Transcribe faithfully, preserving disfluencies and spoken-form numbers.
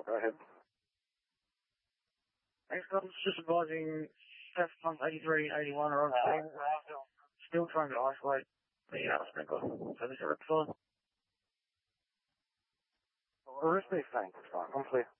go ahead. Thanks, guys. Just advising F pump eighty-three, eighty-one are on scene. Still trying to isolate the uh, sprinkler. So this is a rectified. Arrest me, thanks. Fine, I'm clear.